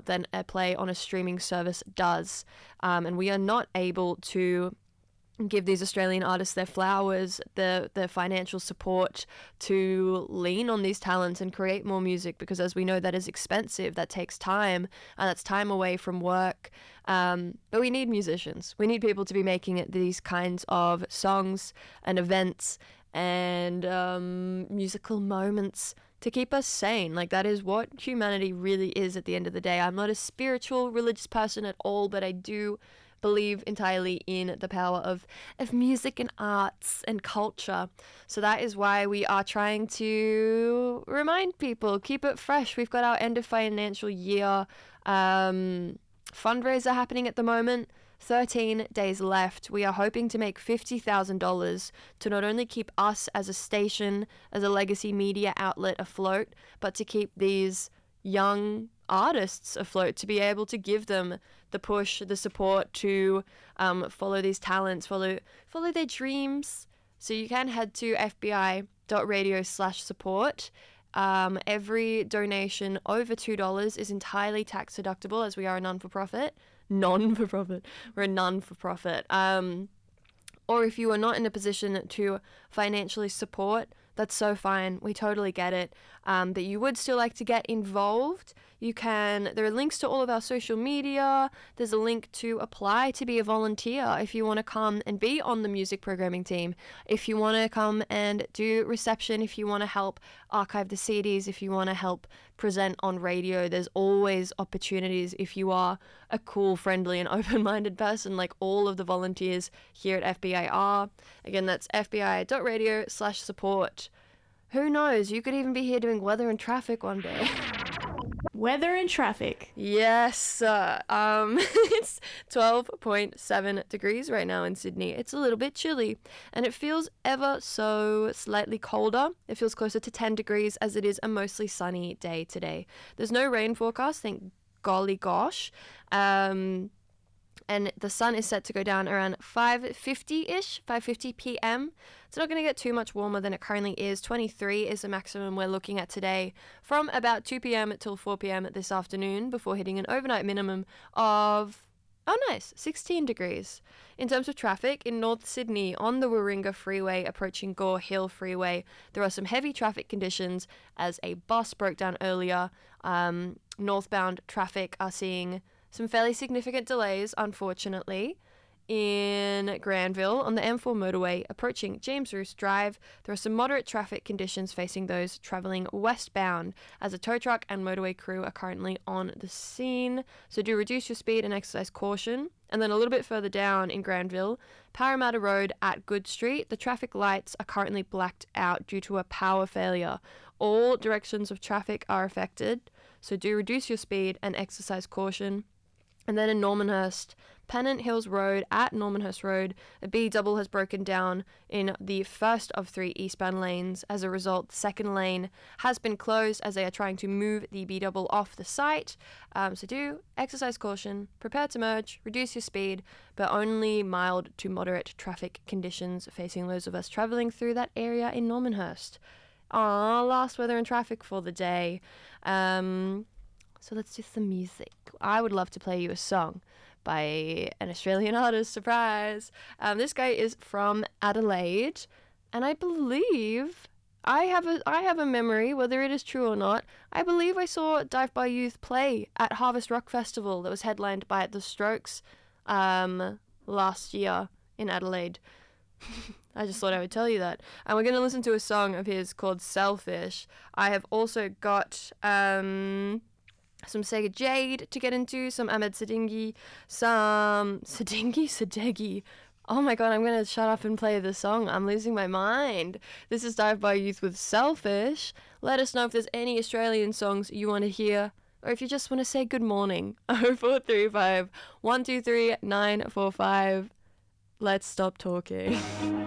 more than airplay on a streaming service does. And we are not able to give these Australian artists their flowers, their financial support to lean on these talents and create more music, because as we know, that is expensive, that takes time, and that's time away from work. But we need musicians. We need people to be making these kinds of songs and events and musical moments to keep us sane. Like, that is what humanity really is at the end of the day. I'm not a spiritual, religious person at all, but I do believe entirely in the power of music and arts and culture. So that is why we are trying to remind people, keep it fresh. We've got our end of financial year fundraiser happening at the moment. 13 days left. We are hoping to make $50,000 to not only keep us as a station, as a legacy media outlet afloat, but to keep these young artists afloat, to be able to give them the push, the support to follow these talents, follow their dreams. So you can head to fbi.radio/support. Every donation over $2 is entirely tax deductible, as we are a non-for-profit. We're a non-for-profit. Or if you are not in a position to financially support, that's so fine. We totally get it. But you would still like to get involved, there are links to all of our social media. There's a link to apply to be a volunteer if you want to come and be on the music programming team, if you want to come and do reception, if you want to help archive the CDs, if you want to help present on radio. There's always opportunities if you are a cool, friendly, and open-minded person, like all of the volunteers here at FBI are. Again, that's fbi.radio/support. Who knows? You could even be here doing weather and traffic one day. Weather and traffic. Yes. It's 12.7 degrees right now in Sydney. It's a little bit chilly, and it feels ever so slightly colder. It feels closer to 10 degrees as it is a mostly sunny day today. There's no rain forecast, thank golly gosh. And the sun is set to go down around 5:50 p.m. It's not going to get too much warmer than it currently is. 23 is the maximum we're looking at today, from about 2 p.m. till 4 p.m. this afternoon, before hitting an overnight minimum of 16 degrees. In terms of traffic, in North Sydney, on the Warringah Freeway approaching Gore Hill Freeway, there are some heavy traffic conditions as a bus broke down earlier. Northbound traffic are seeing some fairly significant delays, unfortunately. In Granville, on the M4 motorway approaching James Roos Drive, there are some moderate traffic conditions facing those travelling westbound, as a tow truck and motorway crew are currently on the scene. So do reduce your speed and exercise caution. And then a little bit further down in Granville, Parramatta Road at Good Street, the traffic lights are currently blacked out due to a power failure. All directions of traffic are affected, so do reduce your speed and exercise caution. And then in Normanhurst, Pennant Hills Road at Normanhurst Road, a B double has broken down in the first of 3 eastbound lanes. As a result, the second lane has been closed as they are trying to move the B double off the site. So do exercise caution, prepare to merge, reduce your speed, but only mild to moderate traffic conditions facing those of us travelling through that area in Normanhurst. Last weather and traffic for the day. So let's do some music. I would love to play you a song by an Australian artist, surprise. This guy is from Adelaide, and I believe I have a memory, whether it is true or not. I believe I saw Dive Bar Youth play at Harvest Rock Festival that was headlined by The Strokes last year in Adelaide. I just thought I would tell you that. And we're going to listen to a song of his called Selfish. I have also got some Sega Jade to get into, some Ahmed Sadeghi, Sadeghi. Oh my god, I'm going to shut up and play the song. I'm losing my mind. This is Dive Bar Youth with Selfish. Let us know if there's any Australian songs you want to hear, or if you just want to say good morning. 0435 123 945. Let's stop talking.